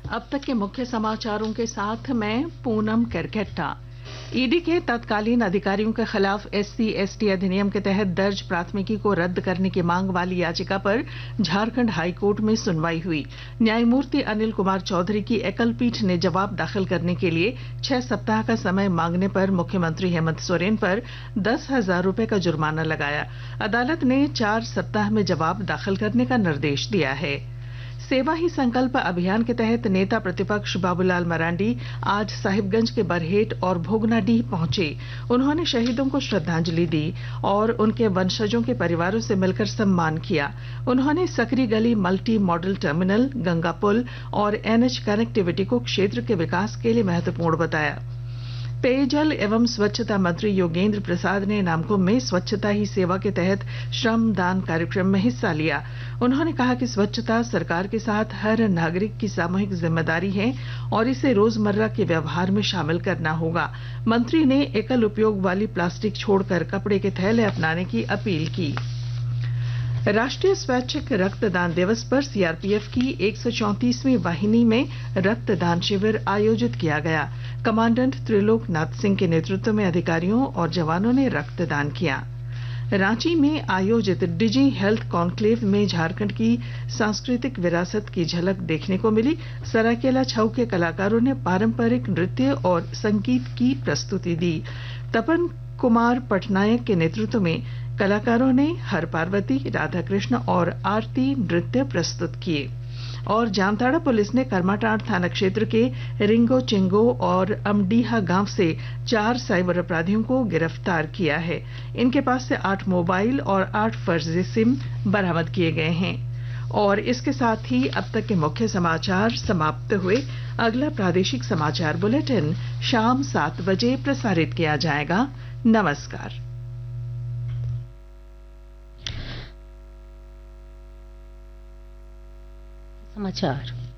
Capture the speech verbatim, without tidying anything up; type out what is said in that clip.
अब तक के मुख्य समाचारों के साथ मैं पूनम करकेट्टा। ईडी के तत्कालीन अधिकारियों के खिलाफ एससी एसटी अधिनियम के तहत दर्ज प्राथमिकी को रद्द करने की मांग वाली याचिका पर झारखंड हाईकोर्ट में सुनवाई हुई। न्यायमूर्ति अनिल कुमार चौधरी की एकल पीठ ने जवाब दाखिल करने के लिए छह सप्ताह का समय मांगने पर मुख्यमंत्री हेमंत सोरेन पर दस हजार रूपये का जुर्माना लगाया। अदालत ने चार सप्ताह में जवाब दाखिल करने का निर्देश दिया है। सेवा ही संकल्प अभियान के तहत नेता प्रतिपक्ष बाबूलाल मरांडी आज साहिबगंज के बरहेट और भोगनाडीह पहुंचे। उन्होंने शहीदों को श्रद्धांजलि दी और उनके वंशजों के परिवारों से मिलकर सम्मान किया। उन्होंने सकरी गली मल्टी मॉडल टर्मिनल, गंगा पुल और एनएच कनेक्टिविटी को क्षेत्र के विकास के लिए महत्वपूर्ण बताया। पेयजल एवं स्वच्छता मंत्री योगेंद्र प्रसाद ने नामकुम में स्वच्छता ही सेवा के तहत श्रम दान कार्यक्रम में हिस्सा लिया। उन्होंने कहा कि स्वच्छता सरकार के साथ हर नागरिक की सामूहिक जिम्मेदारी है और इसे रोजमर्रा के व्यवहार में शामिल करना होगा। मंत्री ने एकल उपयोग वाली प्लास्टिक छोड़कर कपड़े के थैले अपनाने की अपील की। राष्ट्रीय स्वैच्छिक रक्तदान दिवस पर सीआरपीएफ की एक सौ चौंतीसवीं वाहिनी में रक्तदान शिविर आयोजित किया गया। कमांडेंट त्रिलोक नाथ सिंह के नेतृत्व में अधिकारियों और जवानों ने रक्तदान किया। रांची में आयोजित डिजी हेल्थ कॉन्क्लेव में झारखंड की सांस्कृतिक विरासत की झलक देखने को मिली। सरायकेला छऊ के कलाकारों ने पारंपरिक नृत्य और संगीत की प्रस्तुति दी। तपन कुमार पटनायक के नेतृत्व में कलाकारों ने हर पार्वती, राधा कृष्ण और आरती नृत्य प्रस्तुत किए। और जामताड़ा पुलिस ने करमाटांड़ थाना क्षेत्र के रिंगो चिंगो और अमडीहा गांव से चार साइबर अपराधियों को गिरफ्तार किया है। इनके पास से आठ मोबाइल और आठ फर्जी सिम बरामद किए गए हैं। और इसके साथ ही अब तक के मुख्य समाचार समाप्त हुए। अगला प्रादेशिक समाचार बुलेटिन शाम सात बजे प्रसारित किया जाएगा। नमस्कार। समाचार